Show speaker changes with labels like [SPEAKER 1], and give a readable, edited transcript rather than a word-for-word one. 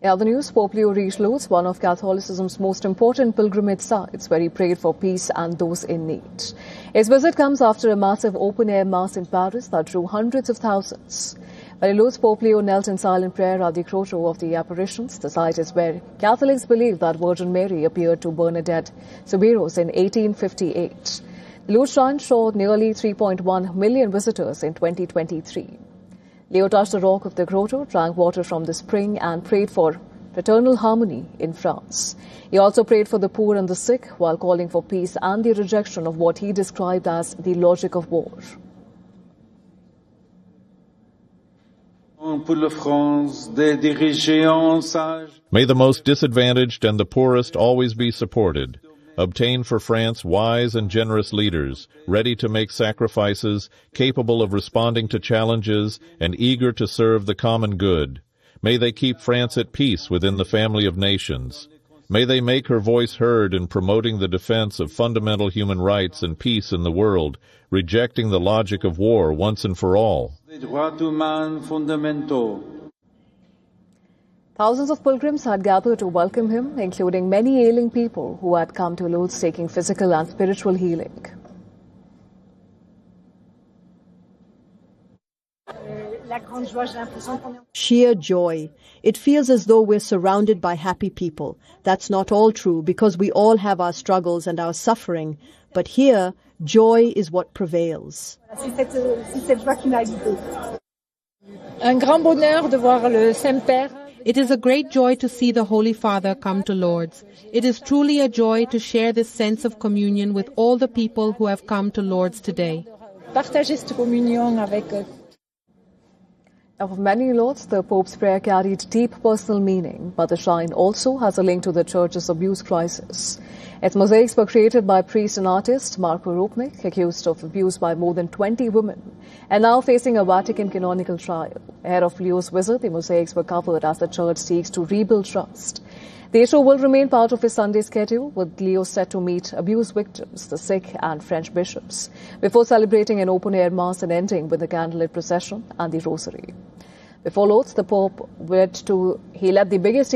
[SPEAKER 1] In other news, Pope Leo reached Lourdes, one of Catholicism's most important pilgrimage sites, where he prayed for peace and those in need. His visit comes after a massive open-air mass in Paris that drew hundreds of thousands. While in Lourdes, Pope Leo knelt in silent prayer at the grotto of the apparitions. The site is where Catholics believe that Virgin Mary appeared to Bernadette Soubirous in 1858. The Lourdes shrine showed nearly 3.1 million visitors in 2023. Leo touched the rock of the grotto, drank water from the spring and prayed for fraternal harmony in France. He also prayed for the poor and the sick while calling for peace and the rejection of what he described as the logic of war.
[SPEAKER 2] May the most disadvantaged and the poorest always be supported. Obtain for France wise and generous leaders, ready to make sacrifices, capable of responding to challenges, and eager to serve the common good. May they keep France at peace within the family of nations. May they make her voice heard in promoting the defense of fundamental human rights and peace in the world, rejecting the logic of war once and for all.
[SPEAKER 1] Thousands of pilgrims had gathered to welcome him, including many ailing people who had come to Lourdes seeking physical and spiritual healing.
[SPEAKER 3] Sheer joy. It feels as though we're surrounded by happy people. That's not all true because we all have our struggles and our suffering. But here, joy is what prevails.
[SPEAKER 4] Un grand bonheur de voir le Saint-Père.
[SPEAKER 5] It is a great joy to see the Holy Father come to Lourdes. It is truly a joy to share this sense of communion with all the people who have come to Lourdes today.
[SPEAKER 4] Partager cette communion avec.
[SPEAKER 1] Now, for many in Lourdes, the Pope's prayer carried deep personal meaning, but the shrine also has a link to the Church's abuse crisis. Its mosaics were created by priest and artist Marko Rupnik, accused of abuse by more than 20 women, and now facing a Vatican canonical trial. Ahead of Leo's visit, the mosaics were covered as the Church seeks to rebuild trust. The issue will remain part of his Sunday schedule, with Leo set to meet abuse victims, the sick and French bishops, before celebrating an open-air mass and ending with a candlelit procession and the rosary. Before Lourdes, the Pope led the biggest